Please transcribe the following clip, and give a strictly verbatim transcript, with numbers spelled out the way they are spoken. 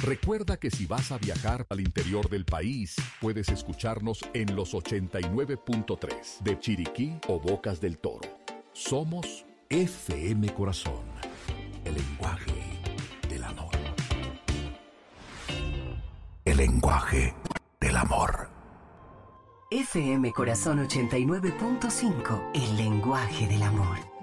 Recuerda que si vas a viajar al interior del país, puedes escucharnos en los ochenta y nueve punto tres de Chiriquí o Bocas del Toro. Somos F M Corazón, el lenguaje del amor. El lenguaje del amor. F M Corazón ochenta y nueve punto cinco, el lenguaje del amor.